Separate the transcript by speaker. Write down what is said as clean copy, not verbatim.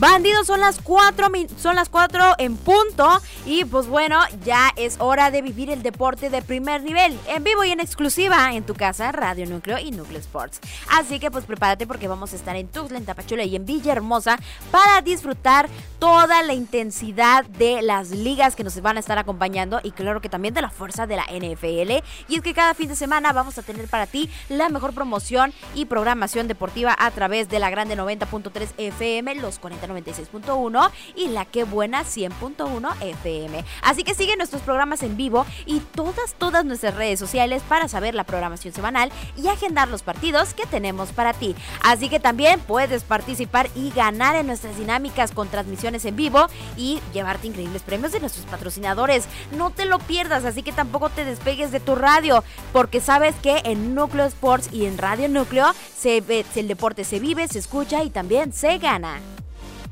Speaker 1: Bandidos, son las 4 en punto. Y pues bueno, ya es hora de vivir el deporte de primer nivel, en vivo y en exclusiva en tu casa, Radio Núcleo y Núcleo Sports. Así que pues prepárate, porque vamos a estar en Tuxtla, en Tapachula y en Villahermosa para disfrutar toda la intensidad de las ligas que nos van a estar acompañando, y claro que también de la fuerza de la NFL. Y es que cada fin de semana vamos a tener para ti la mejor promoción y programación deportiva a través de la Grande 90.3 FM, los 4096.1 y la Que Buena 100.1 FM. Así que sigue nuestros programas en vivo y todas nuestras redes sociales para saber la programación semanal y agendar los partidos que tenemos para ti. Así que también puedes participar y ganar en nuestras dinámicas con transmisiones en vivo y llevarte increíbles premios de nuestros patrocinadores. No te lo pierdas, así que tampoco te despegues de tu radio, porque sabes que en Núcleo Sports y en Radio Núcleo el deporte se vive, se escucha y también se gana.